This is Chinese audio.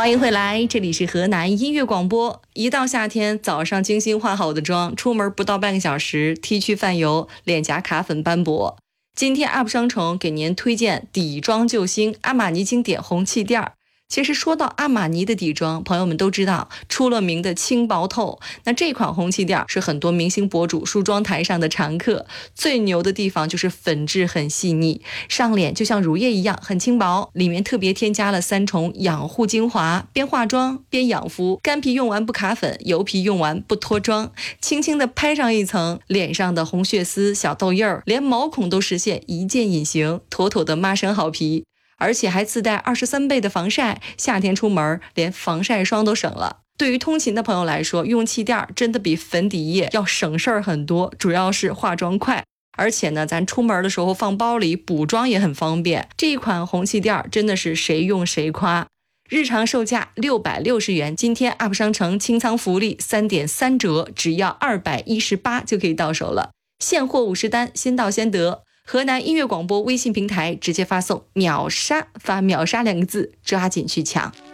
欢迎回来，这里是河南音乐广播。一到夏天，早上精心化好的妆，出门不到半个小时，T 区泛油，脸颊卡粉斑驳。今天 UP 商城给您推荐底妆救星阿玛尼经典红气垫。其实说到阿玛尼的底妆，朋友们都知道出了名的轻薄透。那这款红气垫是很多明星博主梳妆台上的常客。最牛的地方就是粉质很细腻，上脸就像乳液一样很轻薄，里面特别添加了3重养护精华，边化妆边养肤，干皮用完不卡粉，油皮用完不脱妆，轻轻的拍上一层，脸上的红血丝、小痘印儿，连毛孔都实现一键隐形，妥妥的妈生好皮。而且还自带23倍的防晒，夏天出门连防晒霜都省了。对于通勤的朋友来说，用气垫真的比粉底液要省事儿很多，主要是化妆快。而且呢，咱出门的时候放包里补妆也很方便。这一款红气垫真的是谁用谁夸。日常售价660元，今天 UP 商城清仓福利3.3折，只要218就可以到手了。现货50单，先到先得。河南音乐广播微信平台直接发送秒杀，发秒杀2个字，抓紧去抢。